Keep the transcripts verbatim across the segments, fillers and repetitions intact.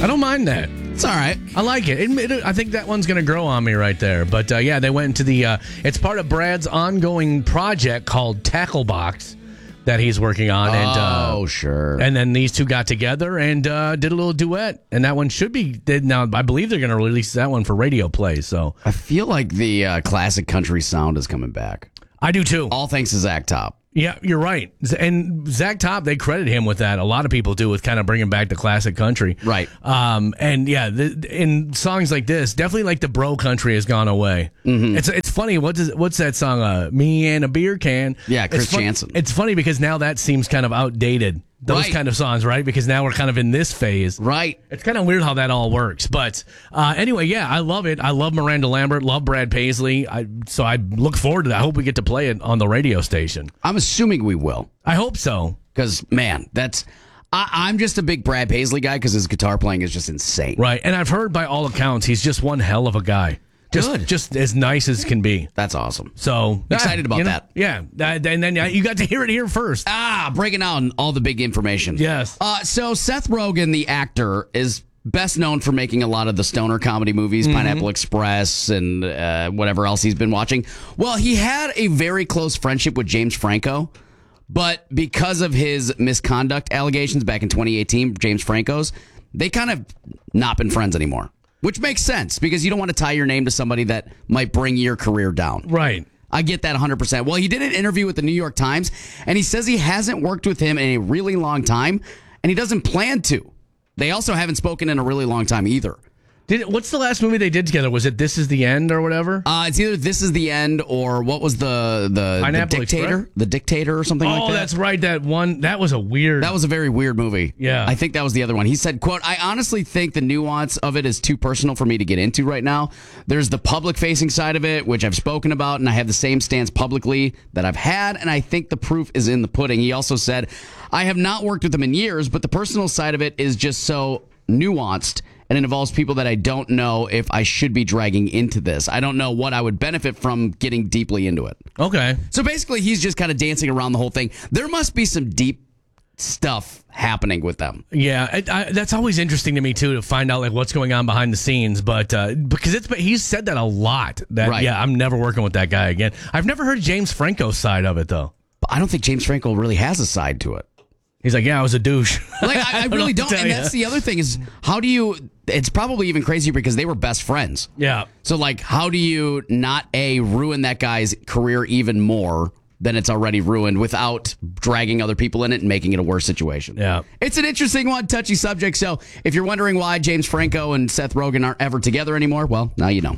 I don't mind that. It's all right. I like it. it, it I think that one's going to grow on me right there. But uh, yeah, they went into the. Uh, it's part of Brad's ongoing project called Tacklebox that he's working on. And, uh, oh, sure. And then these two got together and uh, did a little duet. And that one should be. Did, now, I believe they're going to release that one for radio play. So I feel like the uh, classic country sound is coming back. I do too. All thanks to Zach Top. Yeah, you're right. And Zach Top, they credit him with that. A lot of people do with kind of bringing back the classic country. Right. Um, and yeah, the, in songs like this, definitely like the bro country has gone away. Mm-hmm. It's it's funny. What does what's that song? Uh, Me and a Beer Can. Yeah, Chris it's fun, Jansen. It's funny because now that seems kind of outdated. Those right. kind of songs, right? Because now we're kind of in this phase. Right. It's kind of weird how that all works. But uh, anyway, yeah, I love it. I love Miranda Lambert, love Brad Paisley. I, so I look forward to that. I hope we get to play it on the radio station. I'm assuming we will. I hope so. Because, man, that's... I, I'm just a big Brad Paisley guy because his guitar playing is just insane. Right. And I've heard by all accounts, he's just one hell of a guy. Just, Good. Just as nice as can be. That's awesome. So excited about you know, that. Yeah. That, and then you got to hear it here first. Ah, breaking down all the big information. Yes. Uh, so Seth Rogen, the actor, is best known for making a lot of the stoner comedy movies, mm-hmm. Pineapple Express and uh, whatever else he's been watching. Well, he had a very close friendship with James Franco, but because of his misconduct allegations back in twenty eighteen, James Franco's, they kind of not been friends anymore. Which makes sense because you don't want to tie your name to somebody that might bring your career down. Right. I get that one hundred percent. Well, he did an interview with the New York Times, and he says he hasn't worked with him in a really long time, and he doesn't plan to. They also haven't spoken in a really long time either. Did, what's the last movie they did together? Was it This Is the End or whatever? Uh, it's either This Is the End or what was the the, the Dictator? Express? The Dictator or something oh, like that? Oh, that's right. That one, that was a weird... That was a very weird movie. Yeah. I think that was the other one. He said, quote, I honestly think the nuance of it is too personal for me to get into right now. There's the public-facing side of it, which I've spoken about, and I have the same stance publicly that I've had, and I think the proof is in the pudding. He also said, I have not worked with him in years, but the personal side of it is just so nuanced, and it involves people that I don't know if I should be dragging into this. I don't know what I would benefit from getting deeply into it. Okay. So basically, he's just kind of dancing around the whole thing. There must be some deep stuff happening with them. Yeah, it, I, that's always interesting to me too to find out like what's going on behind the scenes. But uh, because it's he's said that a lot. That right. yeah, I'm never working with that guy again. I've never heard James Franco's side of it though. But I don't think James Franco really has a side to it. He's like, yeah, I was a douche. Like, I, I, I really don't. And that's the other thing is, how do you, it's probably even crazier because they were best friends. Yeah. So, like, how do you not, A, ruin that guy's career even more than it's already ruined without dragging other people in it and making it a worse situation? Yeah. It's an interesting one, touchy subject. So, if you're wondering why James Franco and Seth Rogen aren't ever together anymore, well, now you know.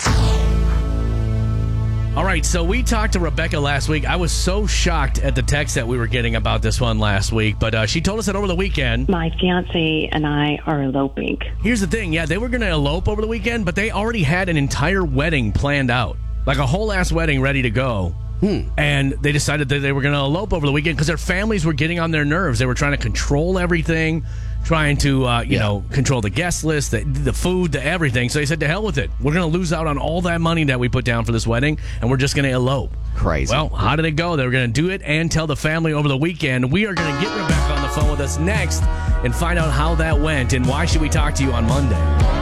All right, so we talked to Rebecca last week. I was so shocked at the text that we were getting about this one last week, but uh, she told us that over the weekend. My fiance and I are eloping. Here's the thing. Yeah, they were going to elope over the weekend, but they already had an entire wedding planned out. Like a whole-ass wedding ready to go. Hmm. And they decided that they were going to elope over the weekend because their families were getting on their nerves. They were trying to control everything, trying to, uh, you yeah. know, control the guest list, the, the food, the everything. So they said, to hell with it. We're going to lose out on all that money that we put down for this wedding, and we're just going to elope. Crazy. Well, how did it go? They were going to do it and tell the family over the weekend. We are going to get Rebecca on the phone with us next and find out how that went and why should we talk to you on Monday.